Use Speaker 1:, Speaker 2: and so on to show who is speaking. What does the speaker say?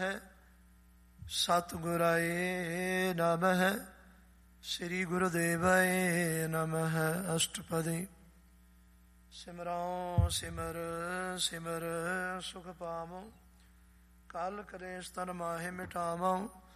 Speaker 1: ਸਤਿਗੁਰਾਏ ਨਮః। ਸ੍ਰੀ ਗੁਰੁਦੇਵਾਏ ਨਮঃ। ਅਸ਼ਟਪਦੀ। ਸਿਮਰਉ ਸਿਮਰ ਸਿਮਰ ਸੁਖ ਪਾਵਉ। ਕਲ ਕਲੇਸ਼ ਤਨ ਮਾਹਿ ਮਿਟਾਵਉ।